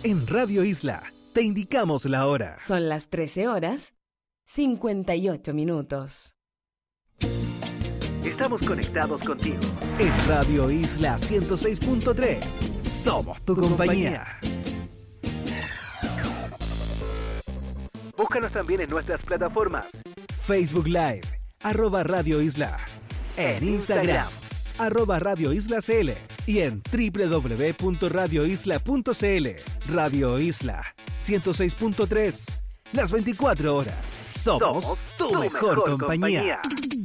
En Radio Isla te indicamos la hora. Son las 13 horas, 58 minutos. Estamos conectados contigo. En Radio Isla 106.3. Somos tu compañía. Búscanos también en nuestras plataformas. Facebook Live, @Radio Isla. En Instagram, @Radio Isla CL. Y en www.radioisla.cl. Radio Isla 106.3. Las 24 horas. Somos tu mejor compañía.